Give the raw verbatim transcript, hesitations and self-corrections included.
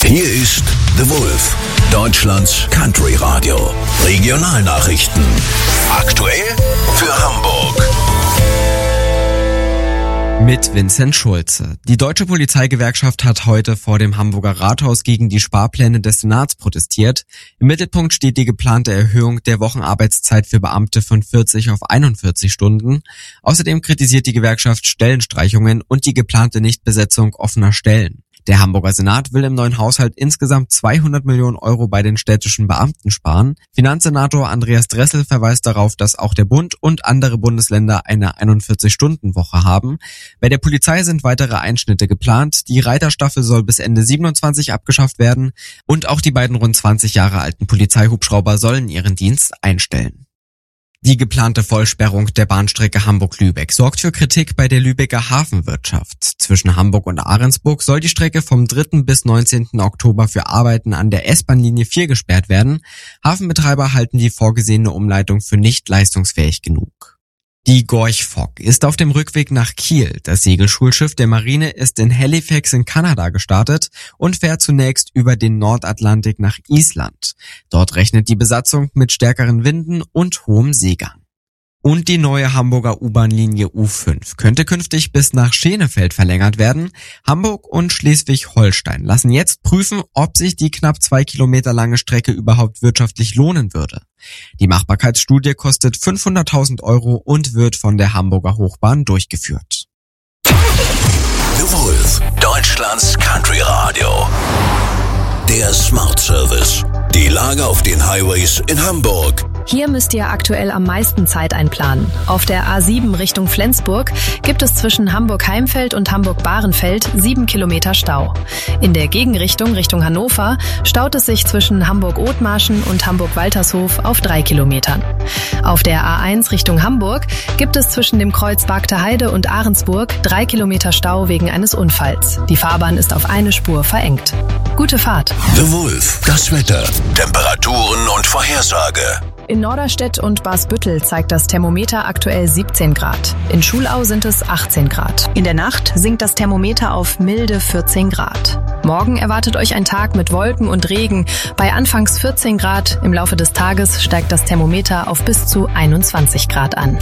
Hier ist The Wolf, Deutschlands Country Radio. Regionalnachrichten. Aktuell für Hamburg. Mit Vincent Schulze. Die Deutsche Polizeigewerkschaft hat heute vor dem Hamburger Rathaus gegen die Sparpläne des Senats protestiert. Im Mittelpunkt steht die geplante Erhöhung der Wochenarbeitszeit für Beamte von vierzig auf einundvierzig Stunden. Außerdem kritisiert die Gewerkschaft Stellenstreichungen und die geplante Nichtbesetzung offener Stellen. Der Hamburger Senat will im neuen Haushalt insgesamt zweihundert Millionen Euro bei den städtischen Beamten sparen. Finanzsenator Andreas Dressel verweist darauf, dass auch der Bund und andere Bundesländer eine einundvierzig-Stunden-Woche haben. Bei der Polizei sind weitere Einschnitte geplant. Die Reiterstaffel soll bis Ende siebenundzwanzig abgeschafft werden und auch die beiden rund zwanzig Jahre alten Polizeihubschrauber sollen ihren Dienst einstellen. Die geplante Vollsperrung der Bahnstrecke Hamburg-Lübeck sorgt für Kritik bei der Lübecker Hafenwirtschaft. Zwischen Hamburg und Ahrensburg soll die Strecke vom dritten bis neunzehnten Oktober für Arbeiten an der S-Bahn-Linie vier gesperrt werden. Hafenbetreiber halten die vorgesehene Umleitung für nicht leistungsfähig genug. Die Gorch Fock ist auf dem Rückweg nach Kiel. Das Segelschulschiff der Marine ist in Halifax in Kanada gestartet und fährt zunächst über den Nordatlantik nach Island. Dort rechnet die Besatzung mit stärkeren Winden und hohem Seegang. Und die neue Hamburger U-Bahn-Linie U fünf könnte künftig bis nach Schenefeld verlängert werden. Hamburg und Schleswig-Holstein lassen jetzt prüfen, ob sich die knapp zwei Kilometer lange Strecke überhaupt wirtschaftlich lohnen würde. Die Machbarkeitsstudie kostet fünfhunderttausend Euro und wird von der Hamburger Hochbahn durchgeführt. The Wolf, Deutschlands Country Radio. Der Smart Service. Die Lage auf den Highways in Hamburg. Hier müsst ihr aktuell am meisten Zeit einplanen. Auf der A sieben Richtung Flensburg gibt es zwischen Hamburg-Heimfeld und Hamburg-Bahrenfeld sieben Kilometer Stau. In der Gegenrichtung Richtung Hannover staut es sich zwischen Hamburg-Othmarschen und Hamburg-Waltershof auf drei Kilometern. Auf der A eins Richtung Hamburg gibt es zwischen dem Kreuz Bagter Heide und Ahrensburg drei Kilometer Stau wegen eines Unfalls. Die Fahrbahn ist auf eine Spur verengt. Gute Fahrt. The Wolf, das Wetter, Temperaturen und Vorhersage. In Norderstedt und Basbüttel zeigt das Thermometer aktuell siebzehn Grad. In Schulau sind es achtzehn Grad. In der Nacht sinkt das Thermometer auf milde vierzehn Grad. Morgen erwartet euch ein Tag mit Wolken und Regen. Bei anfangs vierzehn Grad, im Laufe des Tages steigt das Thermometer auf bis zu einundzwanzig Grad an.